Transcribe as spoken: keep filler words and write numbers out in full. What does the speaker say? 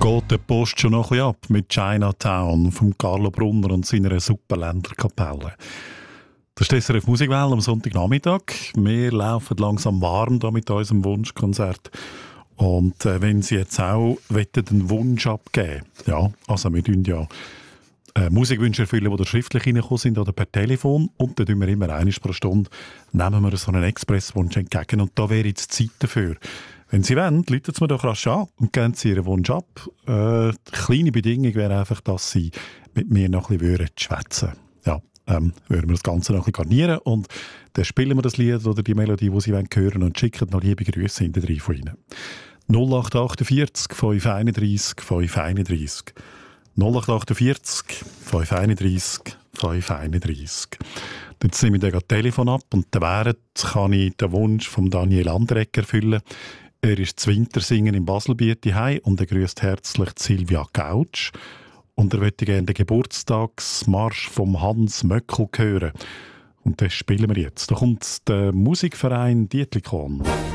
geht der Post schon noch ein bisschen ab mit Chinatown vom Carlo Brunner und seiner Suppenländerkapelle. Das ist die S R F Musikwelle am Sonntagnachmittag. Wir laufen langsam warm da mit unserem Wunschkonzert. Und äh, wenn Sie jetzt auch einen Wunsch abgeben ja, also wir tun ja äh, Musikwünsche erfüllen, die da schriftlich reingekommen sind oder per Telefon. Und dann tun wir immer einmal pro Stunde, nehmen wir so einen Expresswunsch entgegen. Und da wäre jetzt Zeit dafür. Wenn Sie wollen, rufen Sie mir doch rasch an und geben Sie Ihren Wunsch ab. Äh, die kleine Bedingung wäre einfach, dass Sie mit mir noch ein bisschen schwätzen würden. Ja, ähm, würden wir das Ganze noch ein bisschen garnieren und dann spielen wir das Lied oder die Melodie, die Sie hören wollen und schicken noch liebe Grüße hinten rein von Ihnen. null acht achtundvierzig fünf einunddreißig fünf einunddreißig null acht achtundvierzig fünf einunddreißig fünf einunddreißig. Jetzt nehme ich dann das Telefon ab und während kann ich den Wunsch von Daniel Anderegg erfüllen. Er ist zu Wintersingen im Baselbiet daheim und er grüßt herzlich Silvia Gautsch. Und er möchte gerne den Geburtstagsmarsch vom Hans Möckel hören. Und das spielen wir jetzt. Da kommt der Musikverein Dietlikon.